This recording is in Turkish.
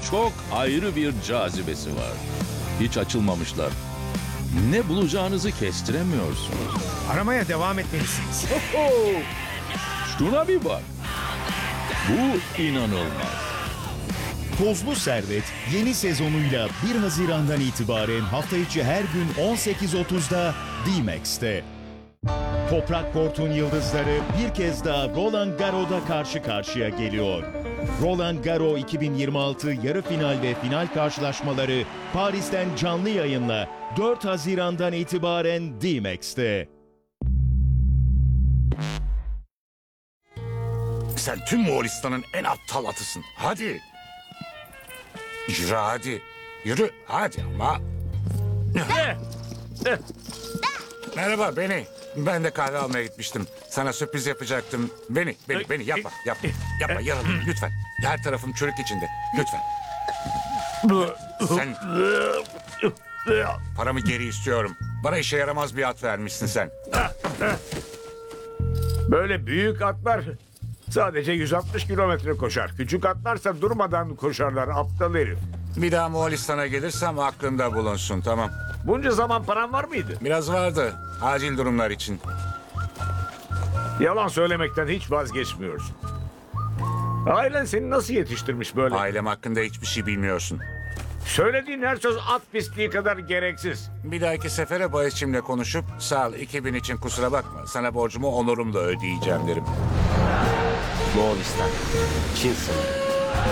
çok ayrı bir cazibesi var. Hiç açılmamışlar. Ne bulacağınızı kestiremiyorsunuz. Aramaya devam etmelisiniz. Şuna bir bak. Bu inanılmaz. Tozlu Servet yeni sezonuyla 1 Haziran'dan itibaren hafta içi her gün 18.30'da D-Max'te. Toprak Kort'un yıldızları bir kez daha Roland Garros'da karşı karşıya geliyor. Roland Garros 2026 yarı final ve final karşılaşmaları Paris'ten canlı yayınla 4 Haziran'dan itibaren D-Max'te. Sen tüm Moğolistan'ın en aptal atısın. Hadi. Yürü hadi. Yürü hadi ama. Merhaba Beni. Ben de kahve almaya gitmiştim. Sana sürpriz yapacaktım. Beni yapma. Yapma yaralıyım lütfen. Her tarafım çürük içinde. Lütfen. Sen... Paramı geri istiyorum. Bana işe yaramaz bir at vermişsin sen. Böyle büyük atlar sadece 160 kilometre koşar. Küçük atlarsa durmadan koşarlar, aptal herif. Bir daha Moğolistan'a gelirsem aklında bulunsun, tamam. Bunca zaman paran var mıydı? Biraz vardı. Acil durumlar için. Yalan söylemekten hiç vazgeçmiyorsun. Ailen seni nasıl yetiştirmiş böyle? Ailem hakkında hiçbir şey bilmiyorsun. Söylediğin her söz at pisliği kadar gereksiz. Bir dahaki sefere bahisçimle konuşup sağ ol 2000 için kusura bakma. Sana borcumu onurumla ödeyeceğim derim. Moğolistan, Çin sınırı.